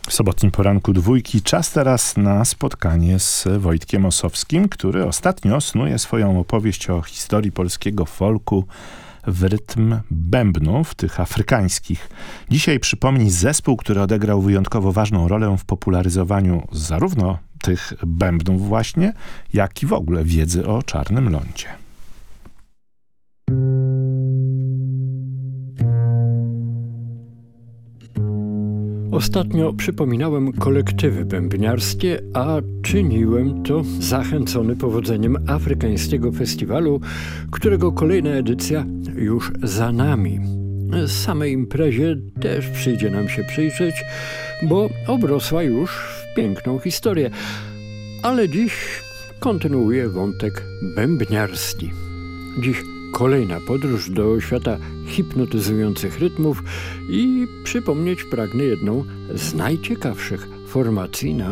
W sobotnim poranku Dwójki czas teraz na spotkanie z Wojtkiem Ossowskim, który ostatnio snuje swoją opowieść o historii polskiego folku w rytm bębnów, tych afrykańskich. Dzisiaj przypomni zespół, który odegrał wyjątkowo ważną rolę w popularyzowaniu zarówno tych bębnów właśnie, jak i w ogóle wiedzy o Czarnym Lądzie. Ostatnio przypominałem kolektywy bębniarskie, a czyniłem to zachęcony powodzeniem afrykańskiego festiwalu, którego kolejna edycja już za nami. Samej imprezie też przyjdzie nam się przyjrzeć, bo obrosła już w piękną historię. Ale dziś kontynuuję wątek bębniarski. Dziś kolejna podróż do świata hipnotyzujących rytmów i przypomnieć pragnę jedną z najciekawszych formacji na